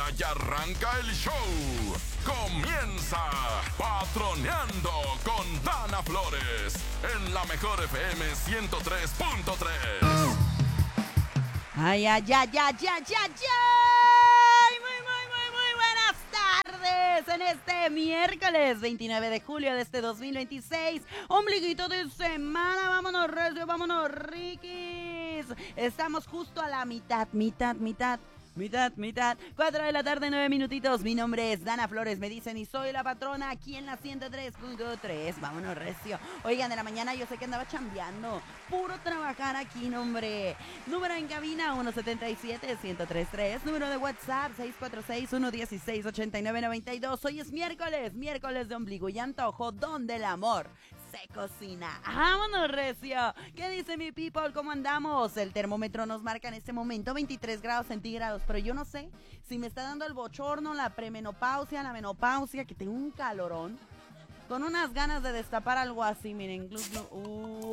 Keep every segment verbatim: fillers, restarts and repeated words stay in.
ahora ya arranca el show. Comienza Patroneando con Dana Flores en la mejor F M ciento tres punto tres. Ay, ay, ay, ay, ay, ay, ay. Muy, muy, muy, muy buenas tardes en este miércoles veintinueve de julio de este dos mil veintiséis. Ombliguito de semana, vámonos recio, vámonos riquis. Estamos justo a la mitad, mitad, mitad. Mitad, mitad, cuatro de la tarde, nueve minutitos. Mi nombre es Dana Flores, me dicen, y soy la patrona aquí en la ciento tres punto tres. Vámonos recio. Oigan, de la mañana yo sé que andaba chambeando. Puro trabajar aquí, nombre. Número en cabina uno siete siete, uno cero tres tres. Número de WhatsApp seis cuatro seis, uno uno seis, ocho nueve nueve dos. Hoy es miércoles, miércoles de ombligo y antojo, donde el amor se cocina. ¡Vámonos, recio! ¿Qué dice mi people? ¿Cómo andamos? El termómetro nos marca en este momento veintitrés grados centígrados, pero yo no sé si me está dando el bochorno, la premenopausia, la menopausia, que tengo un calorón, con unas ganas de destapar algo así, miren. Glu, glu, uh,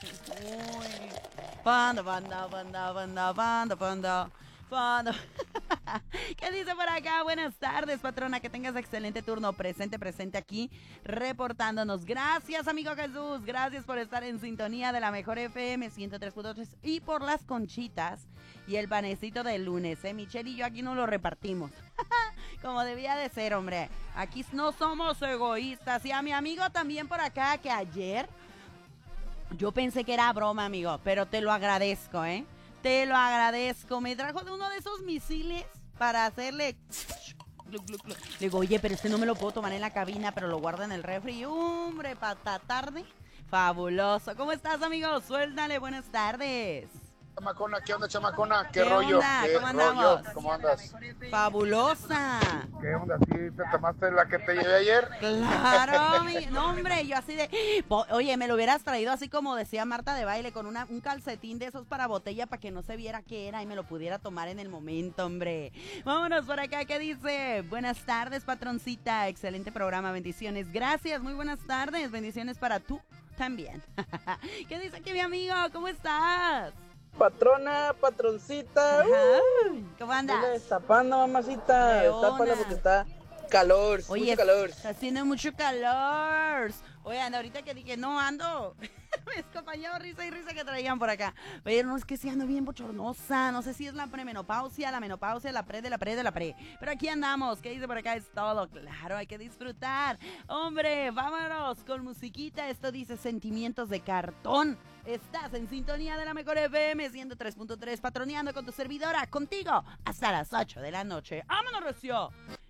uy. Panda, panda, panda, panda, panda, panda, panda. ¿Qué dice por acá? Buenas tardes, patrona, que tengas excelente turno. Presente, presente aquí, reportándonos. Gracias, amigo Jesús, gracias por estar en sintonía de la mejor F M ciento tres punto tres y por las conchitas y el panecito del lunes, ¿eh? Michelle y yo aquí no lo repartimos. Como debía de ser, hombre. Aquí no somos egoístas. Y a mi amigo también por acá, que ayer yo pensé que era broma, amigo, pero te lo agradezco, ¿eh? Te lo agradezco. Me trajo de uno de esos misiles para hacerle... Le digo, oye, pero este no me lo puedo tomar en la cabina, pero lo guardo en el refri. Hombre, pata tarde. Fabuloso. ¿Cómo estás, amigo? Suéltale, buenas tardes. Chamacona, ¿qué onda, chamacona? ¿Qué, ¿Qué rollo? onda? ¿Qué ¿Cómo andamos? rollo? ¿Cómo andas? Fabulosa. ¿Qué onda? ¿Sí te tomaste la que te llevé ayer? Claro, mi... no, hombre, yo así de... Oye, me lo hubieras traído así como decía Marta de Baile, con una, un calcetín de esos para botella para que no se viera qué era y me lo pudiera tomar en el momento, hombre. Vámonos por acá, ¿qué dice? Buenas tardes, patroncita, excelente programa, bendiciones. Gracias, muy buenas tardes, bendiciones para tú también. ¿Qué dice aquí mi amigo? ¿Cómo estás? Patrona, patroncita. Uh, ¿Cómo andas? Sigue destapando, mamacita. Destápala porque está calor, Oye, mucho calor. Está haciendo mucho calor. Oigan, ahorita que dije, no ando, mis compañeros risa y risa que traían por acá. Pero no, es que sí ando bien bochornosa. No sé si es la premenopausia, la menopausia, la pre de la pre de la pre. Pero aquí andamos. ¿Qué dice por acá? Es todo. Claro, hay que disfrutar. Hombre, vámonos con musiquita. Esto dice Sentimientos de Cartón. Estás en sintonía de la mejor F M ciento tres punto tres, patroneando con tu servidora, contigo hasta las ocho de la noche. ¡Vámonos, Recio!